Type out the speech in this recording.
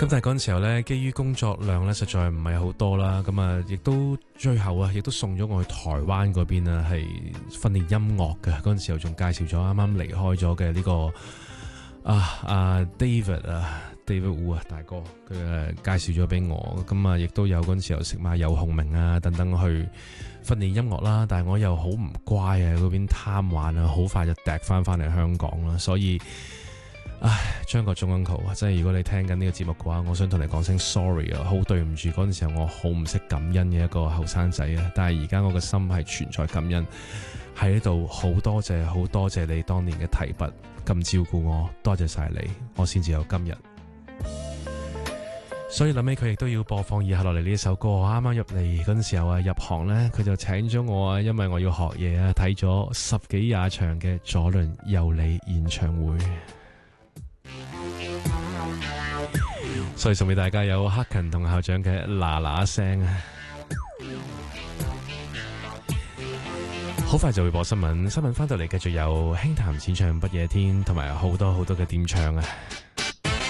咁但係嗰陣時候咧，基於工作量咧實在唔係好多啦，咁啊亦都最後啊，亦都送咗我去台灣嗰邊啊，係訓練音樂嘅。嗰陣時候仲介紹咗啱啱離開咗嘅呢個David Wu 啊大哥，佢介紹咗俾我，咁啊亦都有嗰陣時候食埋游鴻明啊等等去訓練音樂啦，但係我又好唔乖啊，嗰邊貪玩啊，好快就趯翻嚟香港啦，所以張國忠 uncle 啊，真係如果你聽緊呢個節目嘅話，我想同你講聲 sorry 啊，好對唔住嗰陣時候我好唔識感恩嘅一個後生仔啊，但係而家我嘅心係存在感恩，喺呢度好多謝你當年嘅提拔，咁照顧我，多謝晒你，我先至有今日。所以諗起佢亦都要播放以下落嚟呢一首歌，啱啱入嚟嗰陣時候啊，入行呢，佢就請咗我啊，因為我要學嘢啊，睇咗10幾20場嘅左麟右李演唱會，所以送俾大家有克勤同校長嘅嗱嗱聲啊！好快就會播新聞翻到嚟繼續有輕談淺唱不夜天，同埋好多嘅點唱啊！